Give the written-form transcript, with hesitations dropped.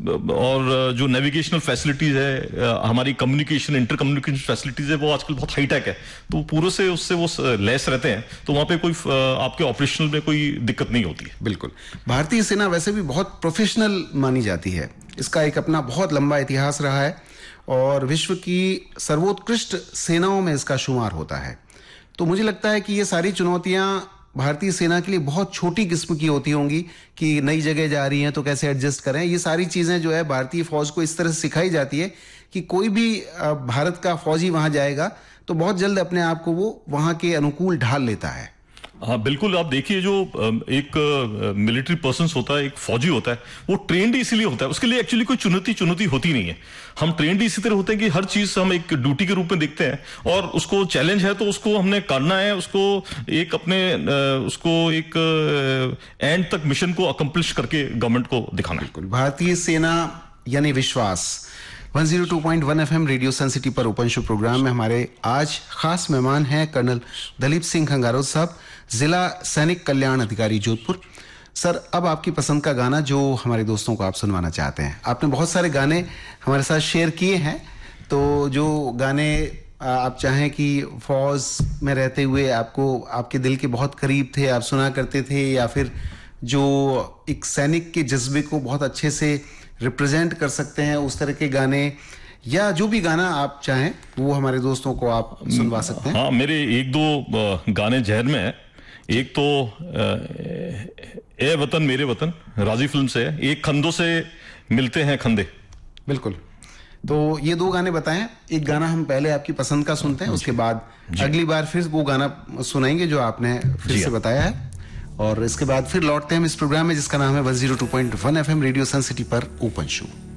और जो navigational facilities है, हमारी कम्युनिकेशन इंटर कम्युनिकेशन फैसिलिटीज है, वो आजकल बहुत हाईटेक है, तो पूरे से उससे वो लेस रहते हैं, तो वहां पे कोई आपके ऑपरेशनल में कोई दिक्कत नहीं होती है। बिल्कुल। भारतीय सेना वैसे भी बहुत प्रोफेशनल मानी जाती है, इसका एक अपना बहुत लंबा इतिहास रहा है और विश्व की सर्वोत्कृष्ट सेनाओं में इसका शुमार होता है। तो मुझे लगता है कि ये सारी चुनौतियां भारतीय सेना के लिए बहुत छोटी किस्म की होती होंगी कि नई जगह जा रही हैं तो कैसे एडजस्ट करें। ये सारी चीजें जो है भारतीय फौज को इस तरह से सिखाई जाती है कि कोई भी भारत का फौजी वहां जाएगा तो बहुत जल्द अपने आप को वो वहां के अनुकूल ढाल लेता है। हाँ बिल्कुल, आप देखिए जो एक मिलिट्री पर्सन होता है, एक फौजी होता है, वो ट्रेंड इसीलिए होता है, उसके लिए एक्चुअली कोई चुनौती होती नहीं है। हम ट्रेंड इसी तरह होते हैं कि हर चीज हम एक ड्यूटी के रूप में देखते हैं और उसको चैलेंज है तो उसको हमने करना है, उसको एक अपने उसको एक एंड तक मिशन को अकम्प्लिश करके गवर्नमेंट को दिखाना है। बिल्कुल। भारतीय सेना यानी विश्वास 102.1 FM रेडियो सन सिटी पर ओपन शो प्रोग्राम में हमारे आज खास मेहमान हैं कर्नल दलीप सिंह खंगारोत साहब, जिला सैनिक कल्याण अधिकारी जोधपुर। सर, अब आपकी पसंद का गाना जो हमारे दोस्तों को आप सुनवाना चाहते हैं। आपने बहुत सारे गाने हमारे साथ शेयर किए हैं, तो जो गाने आप चाहें कि फौज में रहते हुए आपको आपके दिल के बहुत करीब थे, आप सुना करते थे, या फिर जो एक सैनिक के जज्बे को बहुत अच्छे से रिप्रेजेंट कर सकते हैं, उस तरह के गाने, या जो भी गाना आप चाहें वो हमारे दोस्तों को आप सुनवा सकते हैं। हाँ, मेरे एक दो गाने जहर में है। एक तो ए वतन मेरे वतन राजी फिल्म से है, एक खंदों से मिलते हैं खंदे। बिल्कुल, तो ये दो गाने बताएं। एक गाना हम पहले आपकी पसंद का सुनते हैं, उसके बाद अगली बार फिर वो गाना सुनाएंगे जो आपने फिर से बताया है, और इसके बाद फिर लौटते हैं हम इस प्रोग्राम में जिसका नाम है 102.1 FM रेडियो सन सिटी पर ओपन शो।